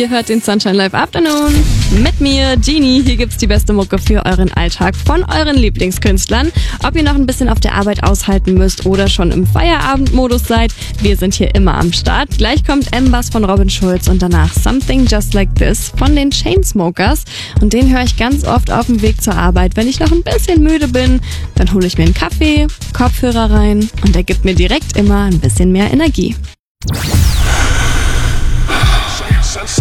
Ihr hört den Sunshine Live Afternoon mit mir, Genie. Hier gibt's die beste Mucke für euren Alltag von euren Lieblingskünstlern. Ob ihr noch ein bisschen auf der Arbeit aushalten müsst oder schon im Feierabendmodus seid, wir sind hier immer am Start. Gleich kommt Embers von Robin Schulz und danach Something Just Like This von den Chainsmokers. Und den höre ich ganz oft auf dem Weg zur Arbeit. Wenn ich noch ein bisschen müde bin, dann hole ich mir einen Kaffee, Kopfhörer rein und der gibt mir direkt immer ein bisschen mehr Energie.